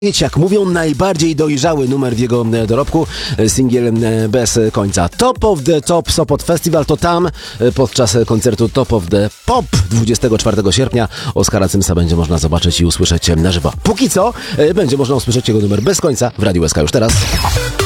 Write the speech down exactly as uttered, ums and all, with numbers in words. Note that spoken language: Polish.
Jak mówią, najbardziej dojrzały numer w jego dorobku, singiel Bez końca. Top of the Top Sopot Festival to tam podczas koncertu Top of the Pop dwudziestego czwartego sierpnia Oskara Cymsa będzie można zobaczyć i usłyszeć na żywo. Póki co będzie można usłyszeć jego numer Bez końca w Radiu S K już teraz.